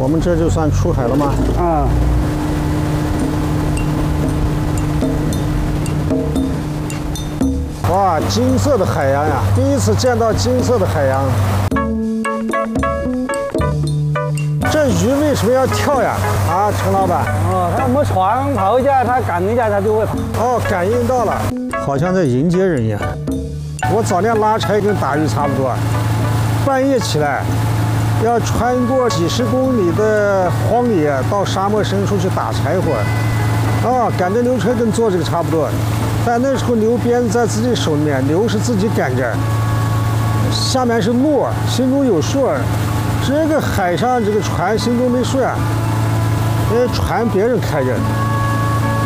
我们这就算出海了吗？ 啊。 哇，金色的海洋呀！第一次见到金色的海洋。这鱼为什么要跳呀？啊，陈老板。 哦，它我们船跑一下，它感应一下，它就会跑。 哦，感应到了，好像在迎接人一样。我早年拉柴跟打鱼差不多，半夜起来，要穿过几十公里的荒野，到沙漠深处去打柴火。啊，赶着牛车跟做这个差不多，但那时候牛鞭在自己手里面，牛是自己赶着，下面是路，心中有数。这个海上这个船心中没数啊，因为船别人开着。